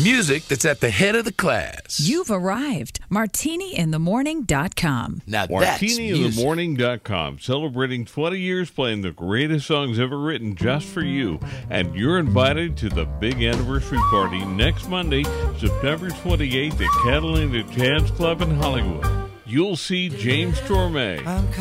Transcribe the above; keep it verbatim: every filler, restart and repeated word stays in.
Music that's at the head of the class. You've arrived. martini in the morning dot com. Now that's martini in the morning dot com, celebrating twenty years playing the greatest songs ever written just for you. And you're invited to the big anniversary party next Monday, September twenty-eighth at Catalina Jazz Club in Hollywood. You'll see James Torme,